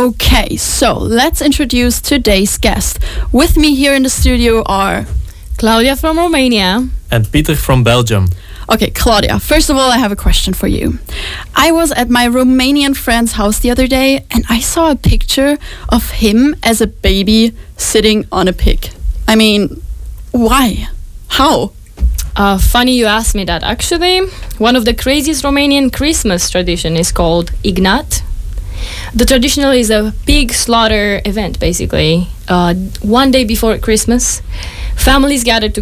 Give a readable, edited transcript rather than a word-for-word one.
Okay, so let's introduce today's guest. With me here in the studio are Claudia from Romania. And Peter from Belgium. Okay, Claudia, first of all, I have a question for you. I was at my Romanian friend's house the other day and I saw a picture of him as a baby sitting on a pig. I mean, why? How? Funny you asked me that. Actually, one of the craziest Romanian Christmas tradition is called Ignat. The traditional is a pig slaughter event, basically. One day before Christmas, families gather together